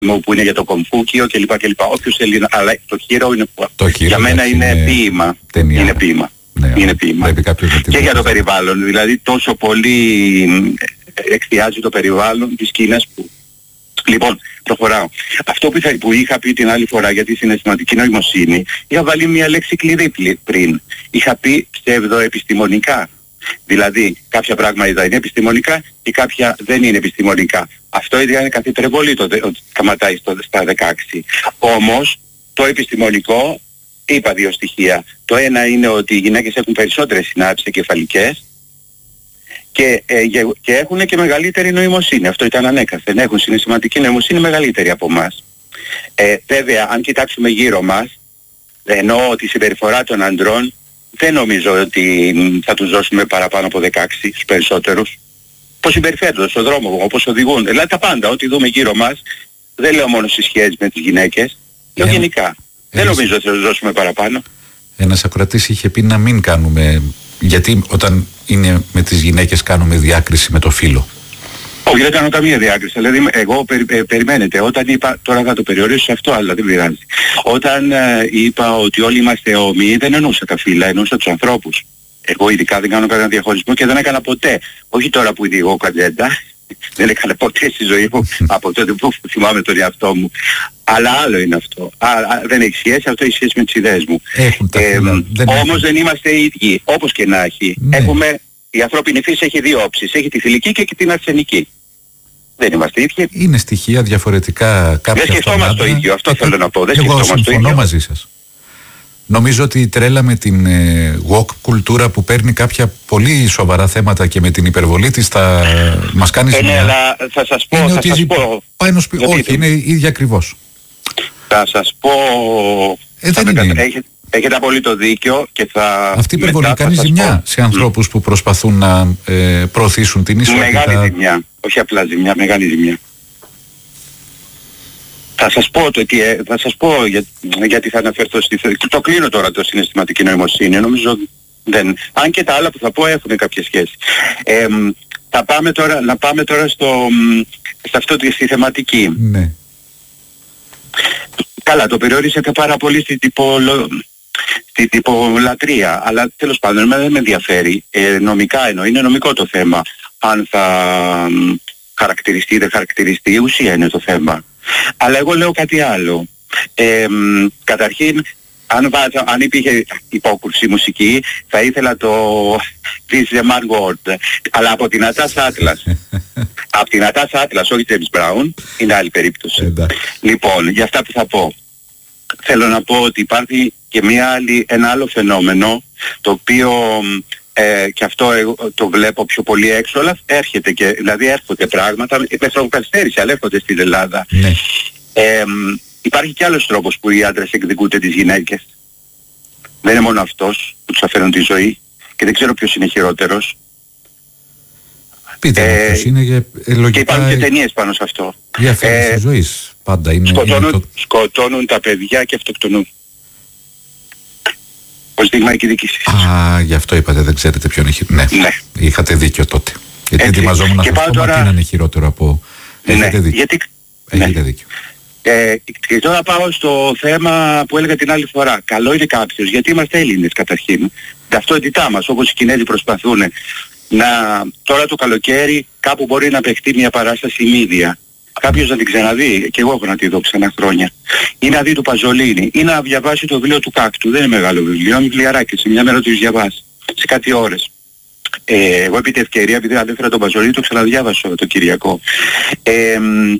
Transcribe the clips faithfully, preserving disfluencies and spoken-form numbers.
που είναι για το κομφούκιο κλπ. κλπ. Όποιος θέλει, αλλά το χείρο είναι που το χείρο, για μένα είναι, είναι ποίημα. Ταινία. Είναι ποίημα. Ναι, είναι ποίημα. Και για το περιβάλλον. Δηλαδή τόσο πολύ εκθιάζει το περιβάλλον της Κίνας που... Λοιπόν, προχωράω. Αυτό που, θα, που είχα πει την άλλη φορά για τη συναισθηματική νοημοσύνη, είχα βάλει μια λέξη κλειδί πριν. Είχα πει ψευδοεπιστημονικά. Δηλαδή κάποια πράγματα είναι επιστημονικά και κάποια δεν είναι επιστημονικά. Αυτό είναι καθ' υπερβολή το ότι καματάει στο, στα δεκαέξι. Όμως το επιστημονικό, είπα δύο στοιχεία. Το ένα είναι ότι οι γυναίκες έχουν περισσότερες συνάψεις εγκεφαλικές και, ε, και έχουν και μεγαλύτερη νοημοσύνη. Αυτό ήταν ανέκαθεν. Έχουν συναισθηματική νοημοσύνη μεγαλύτερη από εμάς. Ε, βέβαια, αν κοιτάξουμε γύρω μας, εννοώ τη συμπεριφορά των αντρών, δεν νομίζω ότι θα τους δώσουμε παραπάνω από δεκαέξι στους περισσότερους. Πώς συμπεριφέρονται στον δρόμο, όπως οδηγούν. Δηλαδή τα πάντα, ό,τι δούμε γύρω μας, δεν λέω μόνο στις σχέσεις με τις γυναίκες, λέω ε, γενικά. Ε, δεν νομίζω ότι θα τους δώσουμε παραπάνω. Ένας ακροατής είχε πει να μην κάνουμε, γιατί όταν είναι με τις γυναίκες κάνουμε διάκριση με το φύλο. Όχι, δεν κάνω καμία διάκριση. Δηλαδή, εγώ περι, ε, περιμένετε, όταν είπα, τώρα θα το περιορίσω σε αυτό, αλλά δεν πειράζει. Όταν ε, είπα ότι όλοι είμαστε όμοιοι, δεν εννοούσα τα φύλλα, εννοούσα τους ανθρώπους. Εγώ ειδικά δεν κάνω κανένα διαχωρισμό και δεν έκανα ποτέ. Όχι τώρα που είμαι εγώ κατζέντα, δεν έκανα ποτέ στη ζωή μου από τότε που θυμάμαι τον εαυτό μου. Αλλά άλλο είναι αυτό. Α, α, δεν έχει σχέση, αυτό έχει σχέση με τις ιδέες μου. Ε, δεν όμως έχουν. Δεν είμαστε οι ίδιοι, όπως και να έχει. Ναι. Έχουμε, η ανθρώπινη φύση έχει δύο όψεις. Έχει τη θηλυκή και την αρσενική. Δεν είμαστε ίδιοι. Είναι στοιχεία διαφορετικά κάποια. Δεν σκεφτόμαστε το ίδιο, αυτό θέλω να πω. Δεν εγώ συμφωνώ μαζί σας. Νομίζω ότι η τρέλα με την ε, woke κουλτούρα που παίρνει κάποια πολύ σοβαρά θέματα και με την υπερβολή της θα μας κάνει ζημιά. Ε, ναι, αλλά θα σας πω, είναι θα ότι σας πω. Πάει νοσπι... Όχι, είναι ίδια ακριβώς. Θα σας πω... Ε, δεν θα είναι. Κα... Έχετε, έχετε απόλυτο δίκιο και θα... Αυτή η υπερβολή κάνει ζημιά πω. σε ανθρώπους mm. που προσπαθούν να ε, προωθήσουν την ισότητα. Μεγάλη ζημιά. Όχι απλά ζημιά, μεγάλη ζημιά. Θα σας πω, το, θα σας πω για, γιατί θα αναφερθώ στη θέση. Το κλείνω τώρα το συναισθηματική νοημοσύνη. Νομίζω δεν... Αν και τα άλλα που θα πω έχουν κάποια σχέση. Ε, θα πάμε τώρα, να πάμε τώρα στο, σε αυτό στη θεματική. Ναι. Καλά, το περιορίσατε πάρα πολύ στην τυπολο... στη τυπολατρεία. Αλλά τέλος πάντων, δεν με ενδιαφέρει. Ε, νομικά εννοώ, είναι νομικό το θέμα. Αν θα χαρακτηριστεί ή δεν χαρακτηριστεί, η ουσία είναι το θέμα. Αλλά εγώ λέω κάτι άλλο. Ε, καταρχήν, αν, βάζα, αν υπήρχε υπόκρουση μουσική, θα ήθελα το This is a man word. Αλλά από την Natasha Atlas. Από την Natasha Atlas, όχι James Brown, είναι άλλη περίπτωση. Λοιπόν, για αυτά που θα πω. Θέλω να πω ότι υπάρχει και μια άλλη, ένα άλλο φαινόμενο, το οποίο ε, και αυτό εγώ το βλέπω πιο πολύ έξω, αλλά έρχεται και, δηλαδή έρχονται πράγματα, με καθυστέρηση, αλλά έρχονται στην Ελλάδα. Ναι. Ε, υπάρχει και άλλος τρόπος που οι άντρες εκδικούνται τις γυναίκες. Δεν είναι μόνο αυτός που τους αφαιρούν τη ζωή και δεν ξέρω ποιος είναι χειρότερος. Πείτε ε, ποιος είναι για ε, λογικά... Και υπάρχουν και ταινίες πάνω σε αυτό. Η αφαίρεση ε, ζωής πάντα είναι... Σκοτώνουν, είναι το... σκοτώνουν τα παιδιά και αυτοκτονούν. Ως δείγμα εκδίκησης. Α, γι' αυτό είπατε, δεν ξέρετε ποιον έχει... Ναι, ναι. Είχατε δίκιο τότε. Γιατί έτσι, ετοιμαζόμουν να σας πω, τώρα... μα τι είναι χειρότερο από... Ναι, έχετε δίκιο. Γιατί... Έχετε ναι. δίκιο. Ε, και τώρα πάω στο θέμα που έλεγα την άλλη φορά. Καλό είναι κάποιος, γιατί είμαστε Έλληνες καταρχήν. Ταυτότητά μας, όπως οι Κινέζοι προσπαθούν να... Τώρα το καλοκαίρι κάπου μπορεί να παιχτεί μια παράσταση μύδια. Κάποιος να την ξαναδεί, και εγώ έχω να τη δω ξανά χρόνια. Ή να δει του Παζολίνη, ή να διαβάσει το βιβλίο του Κάκτου. Δεν είναι μεγάλο βιβλίο, είναι βιβλιαράκι, σε μια μέρα το διαβάσει. Σε κάτι ώρες. Ε, εγώ επί την ευκαιρία, επειδή ανέφερα τον Παζολίνη, το ξαναδιάβασα το Κυριακό. Ε,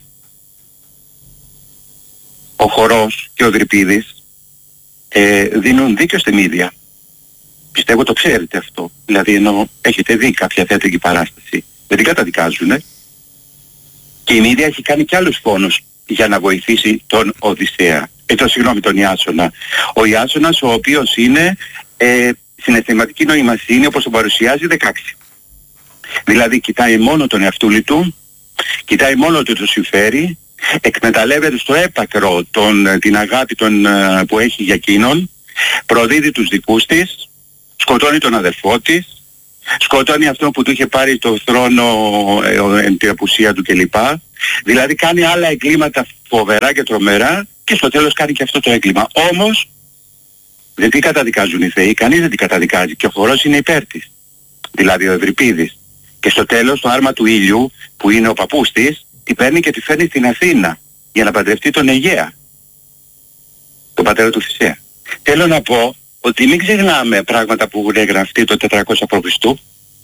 ο Χορός και ο Δρυπίδης ε, δίνουν δίκιο στη μύδια. Πιστεύω το ξέρετε αυτό. Δηλαδή ενώ έχετε δει κάποια θεατρική παράσταση, δεν την καταδικάζουνε. Και η μύδια έχει κάνει κι άλλους φόνους για να βοηθήσει τον Οδυσσέα. Ε, το συγγνώμη, τον Ιάσονα. Ο Ιάσονας, ο οποίος είναι ε, συναισθηματική νοημοσύνη, όπως τον παρουσιάζει, δεκαέξι. Δηλαδή κοιτάει μόνο τον εαυτούλη του, κοιτάει μόνο ότι το συμφέρει, εκμεταλλεύεται στο έπακρο τον, την αγάπη τον, που έχει για εκείνον, προδίδει τους δικούς της, σκοτώνει τον αδερφό της, σκοτώνει αυτόν που του είχε πάρει το θρόνο ε, εν την απουσία του κλπ. Δηλαδή κάνει άλλα εγκλήματα φοβερά και τρομερά και στο τέλος κάνει και αυτό το έγκλημα. Όμως δεν την καταδικάζουν οι θεοί, κανείς δεν την καταδικάζει και ο χορός είναι υπέρ της. Δηλαδή ο Ευρυπίδης. Και στο τέλος το άρμα του ήλιου που είναι ο παππούς της, την παίρνει και τη φέρνει στην Αθήνα για να παντρευτεί τον Αιγαία, τον πατέρα του Θησέα. Θέλω να πω ότι μην ξεχνάμε πράγματα που έχουν γραφτεί το τετρακόσια προ Χριστού.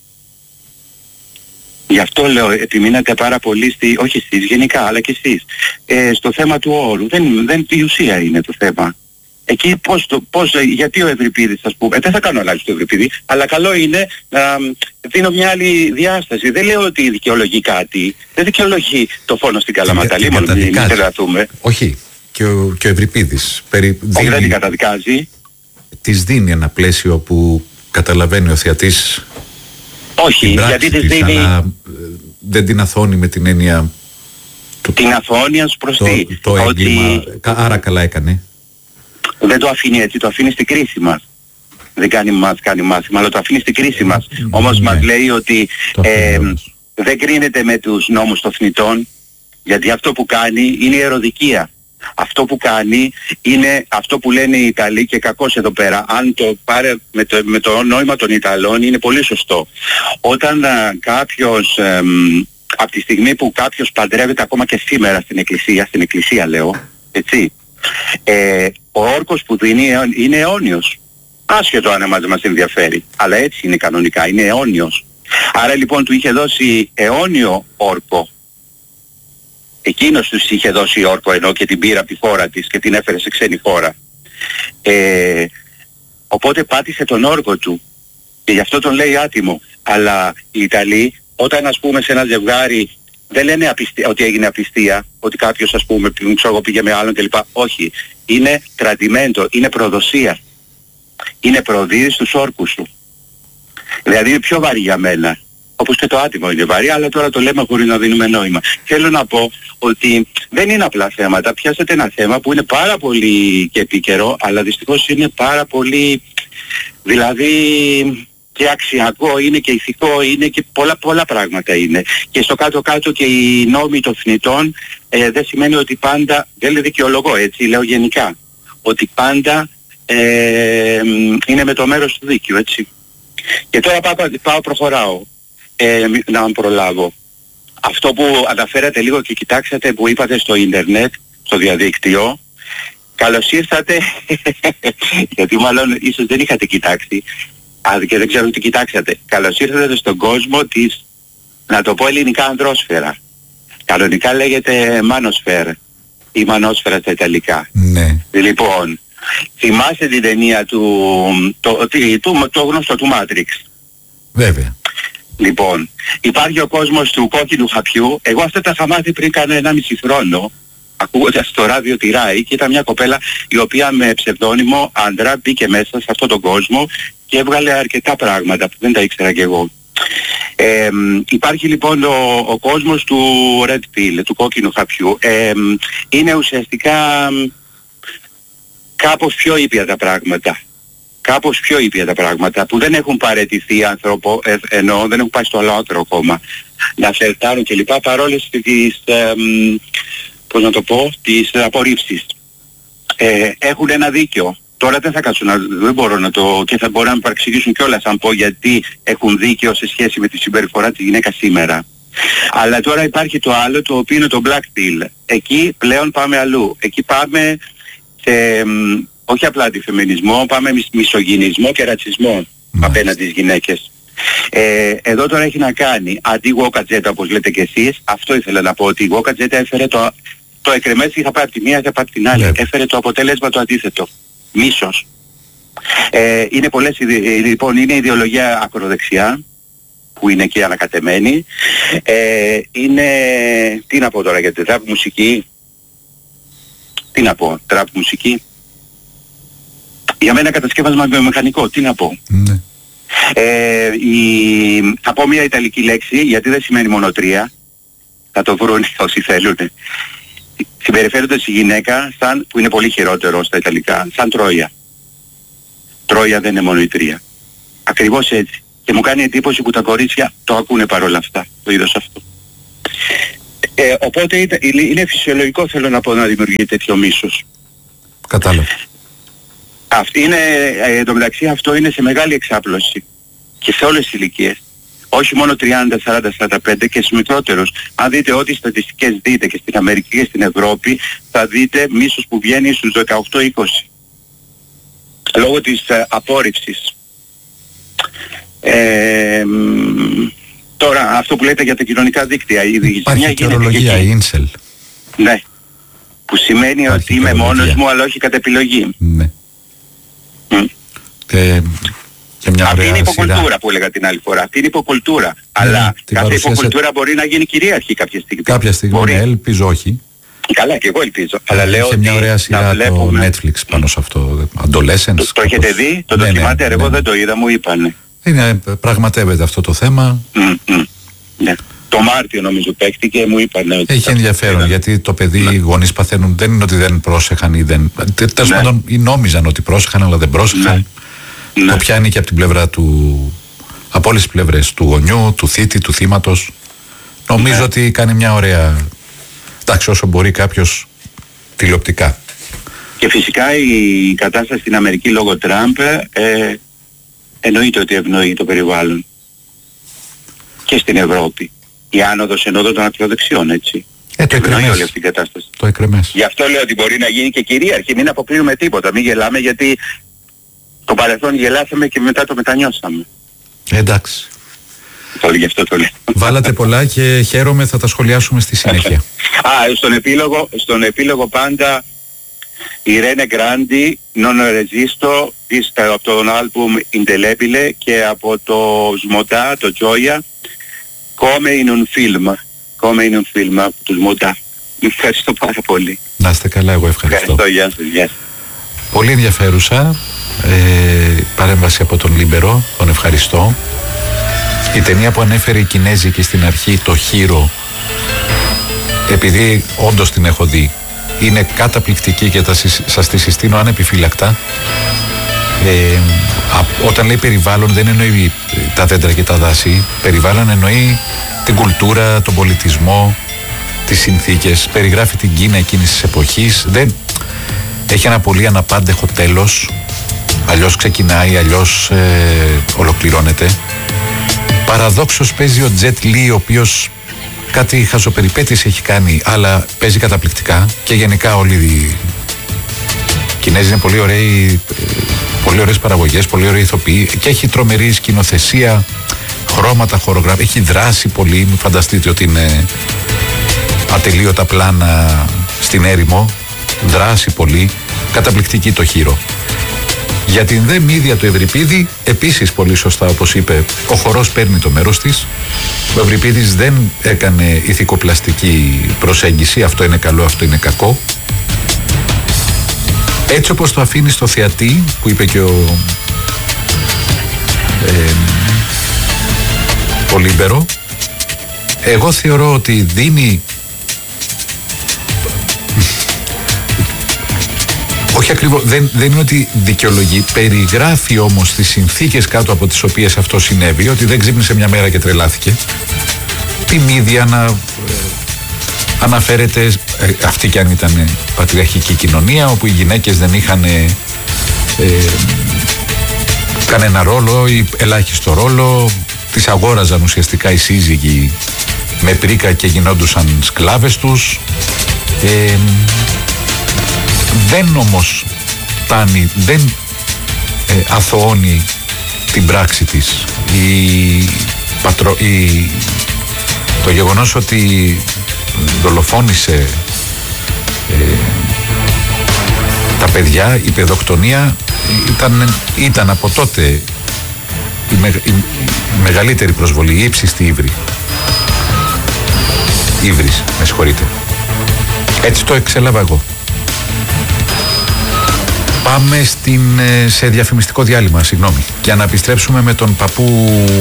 Γι' αυτό λέω, επιμείνατε πάρα πολύ, στη, όχι εσείς γενικά, αλλά και εσείς, ε, στο θέμα του όρου. Δεν, δεν, η ουσία είναι το θέμα. Εκεί πώς, το, πώς, γιατί ο Ευρυπίδης, ας πούμε, ε, δεν θα κάνω αλλάξει το Ευρυπίδη, αλλά καλό είναι να δίνω μια άλλη διάσταση. Δεν λέω ότι δικαιολογεί κάτι, δεν δικαιολογεί το φόνο στην Καλαμάτα, λίγο μην τρελαθούμε. Όχι, και ο, και ο Ευρυπίδης περί, δίνει, όχι, δεν την καταδικάζει. Της δίνει ένα πλαίσιο που καταλαβαίνει ο θεατής. Όχι, γιατί της δίνει... Αλλά δεν την αθώνει με την έννοια... Του, την αθώνει ας προς τι. Το, το έγκλημα, ότι... άρα καλά έκανε. Δεν το αφήνει έτσι, το αφήνει στην κρίση μας. Δεν κάνει μας, κάνει μάθημα, αλλά το αφήνει στην κρίση μας. Mm, όμως ναι. μας λέει ότι ε, δεν κρίνεται με τους νόμους των θνητών, γιατί αυτό που κάνει είναι η ερωδικία. Αυτό που κάνει είναι αυτό που λένε οι Ιταλοί και κακώς εδώ πέρα. Αν το πάρε με το, με το νόημα των Ιταλών είναι πολύ σωστό. Όταν α, κάποιος, ε, από τη στιγμή που κάποιος παντρεύεται ακόμα και σήμερα στην εκκλησία, στην εκκλησία λέω, έτσι, ε, ο όρκος που δίνει είναι αιώνιος. Άσχετο αν εμάς μας ενδιαφέρει, αλλά έτσι είναι κανονικά, είναι αιώνιος. Άρα λοιπόν του είχε δώσει αιώνιο όρκο. Εκείνος τους είχε δώσει όρκο ενώ και την πήρε από τη χώρα της και την έφερε σε ξένη χώρα. Ε, οπότε πάτησε τον όρκο του και γι' αυτό τον λέει άτιμο. Αλλά οι Ιταλοί όταν ας πούμε σε ένα ζευγάρι δεν λένε απιστία, ότι έγινε απιστία, ότι κάποιος ας πούμε ξέρω, πήγε με άλλον κλπ. Όχι. Είναι tradimento, είναι προδοσία. Είναι προδίδεις στους όρκους σου. Δηλαδή είναι πιο βαρύ για μένα. Όπως και το άτιμο είναι βαρύ, αλλά τώρα το λέμε χωρίς να δίνουμε νόημα. Θέλω να πω ότι δεν είναι απλά θέματα. Πιάσατε ένα θέμα που είναι πάρα πολύ και επίκαιρο, αλλά δυστυχώς είναι πάρα πολύ, δηλαδή και αξιακό, είναι και ηθικό, είναι και πολλά πολλά πράγματα είναι. Και στο κάτω-κάτω και οι νόμοι των θνητών ε, δεν σημαίνει ότι πάντα, δεν λέω δικαιολογώ έτσι, λέω γενικά, ότι πάντα ε, είναι με το μέρος του δίκαιου, έτσι. Και τώρα πάω, πάω προχωράω. Ε, να προλάβω. Αυτό που αναφέρατε λίγο και κοιτάξατε που είπατε στο ίντερνετ, στο διαδίκτυο, καλώς ήρθατε, γιατί μάλλον ίσως δεν είχατε κοιτάξει, α, και δεν ξέρω τι κοιτάξατε. Καλώς ήρθατε στον κόσμο της, να το πω ελληνικά, ανδρόσφαιρα. Κανονικά λέγεται μάνοσφαιρα ή μανόσφαιρα στα ιταλικά. Ναι. Λοιπόν, θυμάστε την ταινία του, το, το, το, το γνωστό του Matrix. Βέβαια. Λοιπόν, υπάρχει ο κόσμος του κόκκινου χαπιού. Εγώ αυτά τα είχα μάθει πριν κάνα ένα μισή χρόνο, ακούγοντας στο ράδιο τη Ράη, και ήταν μια κοπέλα η οποία με ψευδόνυμο άντρα μπήκε μέσα σε αυτόν τον κόσμο και έβγαλε αρκετά πράγματα που δεν τα ήξερα κι εγώ. Ε, υπάρχει λοιπόν ο, ο κόσμος του Red Pill, του κόκκινου χαπιού. Ε, είναι ουσιαστικά κάπως πιο ήπια τα πράγματα. Κάπως πιο ήπια τα πράγματα που δεν έχουν παραιτηθεί άνθρωπο, ε, ενώ δεν έχουν πάει στο αλότερο κόμμα να φερτάρουν κλπ. Παρόλες τις, ε, πώς να το πω, τις απορρίψεις. Ε, έχουν ένα δίκιο. Τώρα δεν θα κάτσω να, δεν μπορώ να το, και θα μπορώ να μου παρεξηγήσουν κιόλας αν πω γιατί έχουν δίκιο σε σχέση με τη συμπεριφορά της γυναίκας σήμερα. Αλλά τώρα υπάρχει το άλλο, το οποίο είναι το black pill. Εκεί πλέον πάμε αλλού. Εκεί πάμε σε... όχι απλά αντιφεμινισμό, πάμε μισογυνισμό και ρατσισμό Μάλιστα. απέναντι στις γυναίκες. Ε, εδώ τώρα έχει να κάνει, αντί γουόκατζέτα όπως λέτε και εσείς, αυτό ήθελα να πω, ότι η γουόκατζέτα έφερε το, το εκρεμές, είχα πάει από τη μία και από την άλλη, yeah. έφερε το αποτέλεσμα το αντίθετο, μίσος. Ε, είναι πολλές, λοιπόν, είναι ιδεολογία ακροδεξιά, που είναι και ανακατεμένη, ε, είναι, τι να πω τώρα για την τραπ μουσική, τι να πω, τραπ μουσική, για μένα κατασκεύασμα βιομηχανικό, τι να πω. Ναι. Ε, η, θα πω μια ιταλική λέξη, γιατί δεν σημαίνει μονοτρία, θα το βρουν όσοι θέλουν. Συμπεριφέρονται στη γυναίκα, σαν, που είναι πολύ χειρότερο στα ιταλικά, σαν Τρόια. Τρόια δεν είναι μόνο η τρία. Ακριβώς έτσι. Και μου κάνει εντύπωση που τα κορίτσια το ακούνε παρόλα αυτά, το είδος αυτό. Ε, οπότε είναι, είναι φυσιολογικό, θέλω να πω, να δημιουργεί τέτοιο μίσος. Κατάλαβα. Αυτή είναι, ε, εν τω μεταξύ αυτό είναι σε μεγάλη εξάπλωση και σε όλες τις ηλικίες. Όχι μόνο τριάντα, σαράντα, σαράντα πέντε και στους μικρότερους. Αν δείτε ό,τι στατιστικές δείτε και στην Αμερική και στην Ευρώπη, θα δείτε μίσος που βγαίνει στους δεκαοκτώ είκοσι. Λόγω της ε, απόρριψης. Ε, τώρα, αυτό που λέτε για τα κοινωνικά δίκτυα. Υπάρχει και ορολογία, η Incel. Ναι. Που σημαίνει Υπάρχει ότι είμαι μόνος μου, αλλά όχι κατ' επιλογή. Ναι. Mm. Και, και μια αυτή είναι η υποκουλτούρα σειρά που έλεγα την άλλη φορά. Αυτή είναι η υποκουλτούρα. Ναι, αλλά κάθε παρουσίασε... υποκουλτούρα μπορεί να γίνει κυρίαρχη κάποια στιγμή. Κάποια στιγμή, ναι, ελπίζω όχι. Καλά, και εγώ ελπίζω. Αλλά Είχε λέω μια ωραία σειρά βλέπουμε... το Netflix πάνω σε αυτό. Adolescence. Το, το έχετε δει, το ναι, ντοκιμάντερ, ναι, εγώ ναι. δεν το είδα, μου είπανε. Είναι, πραγματεύεται αυτό το θέμα. Mm, mm. Ναι. Το Μάρτιο νομίζω παίχτηκε, μου είπανε ότι... Έχει ενδιαφέρον είδαν. Γιατί το παιδί, ναι. Οι γονείς παθαίνουν, δεν είναι ότι δεν πρόσεχαν ή δεν... Τέλος πάντων, ή νόμιζαν ότι πρόσεχαν αλλά δεν πρόσεχαν. Ναι. Το πιάνει και από την πλευρά του... Από όλες τις πλευρές, του γονιού, του θήτη, του θύματος. Νομίζω ναι. Ότι κάνει μια ωραία... Εντάξει, όσο μπορεί κάποιος τηλεοπτικά. Και φυσικά η κατάσταση στην Αμερική λόγω Τραμπ ε, εννοείται ότι ευνοεί το περιβάλλον. Και στην Ευρώπη. Η άνοδος ενόδων των ακροδεξιών, έτσι. Ε, το ευνοεί όλη αυτή την κατάσταση. Το εκρεμές. Γι' αυτό λέω ότι μπορεί να γίνει και κυρίαρχη, μην αποκλείουμε τίποτα, μην γελάμε, γιατί το παρελθόν γελάσαμε και μετά το μετανιώσαμε. Ε, εντάξει. Το, γι' αυτό το λέω. Βάλατε πολλά και χαίρομαι, θα τα σχολιάσουμε στη συνέχεια. Α, στον επίλογο, στον επίλογο πάντα η Ρένε Γκράντι, Non Resisto, από το άλμπουμ Indelebile και από το Σμοτά, το Gioia, Come in un film. Come in un film από το Σμοτά. Ευχαριστώ πάρα πολύ. Να είστε καλά, εγώ ευχαριστώ. Ευχαριστώ, γεια σας, γεια σας. Πολύ ενδιαφέρουσα ε, παρέμβαση από τον Λίμπερο, τον ευχαριστώ. Η ταινία που ανέφερε η Κινέζικη στην αρχή, το Hero, επειδή όντως την έχω δει, είναι καταπληκτική και τα, σας τη συστήνω ανεπιφύλακτα. Ε, α, όταν λέει περιβάλλον δεν εννοεί τα δέντρα και τα δάση. Περιβάλλον εννοεί την κουλτούρα, τον πολιτισμό, τις συνθήκες. Περιγράφει την Κίνα εκείνης της εποχής. Δεν... Έχει ένα πολύ αναπάντεχο τέλος. Αλλιώς ξεκινάει, αλλιώς ε, ολοκληρώνεται. Παραδόξως παίζει ο Τζετ Λι, ο οποίος κάτι χαζοπεριπέτειες έχει κάνει, αλλά παίζει καταπληκτικά. Και γενικά όλοι οι Κινέζοι είναι πολύ ωραίοι, πολύ ωραίες παραγωγές, πολύ ωραίοι ηθοποιοί και έχει τρομερή σκηνοθεσία, χρώματα, χορογράφη, έχει δράσει πολύ. Μην φανταστείτε ότι είναι ατελείωτα πλάνα στην έρημο, δράσει πολύ, καταπληκτική το Hero. Για την δε μύδια του Ευρυπίδη, επίσης πολύ σωστά όπως είπε, ο χορός παίρνει το μέρος της. Ο Ευρυπίδης δεν έκανε ηθικοπλαστική προσέγγιση, αυτό είναι καλό, αυτό είναι κακό. Έτσι όπως το αφήνει στο θεατή, που είπε και ο, ε, ο Λίμπερο, εγώ θεωρώ ότι δίνει... Όχι ακριβώς, δεν, δεν είναι ότι δικαιολογεί, περιγράφει όμως τις συνθήκες κάτω από τις οποίες αυτό συνέβη, ότι δεν ξύπνησε μια μέρα και τρελάθηκε. Τη μύδια να ε, αναφέρεται, ε, αυτή κι αν ήταν πατριαρχική κοινωνία, όπου οι γυναίκες δεν είχαν ε, ε, κανένα ρόλο ή ελάχιστο ρόλο, τις αγόραζαν ουσιαστικά οι σύζυγοι με πρίκα και γινόντουσαν σκλάβες τους. Ε, δεν όμως φτάνει, δεν ε, αθωώνει την πράξη της. Η, πατρο, η, το γεγονός ότι δολοφόνησε ε, τα παιδιά, η παιδοκτονία ήταν, ήταν από τότε η, με, η, η μεγαλύτερη προσβολή, η ύψιστη ύβρη. Ύβρης, με συγχωρείτε. Έτσι το εξέλαβα εγώ. Πάμε στην, σε διαφημιστικό διάλειμμα, συγγνώμη, για να επιστρέψουμε με τον παππού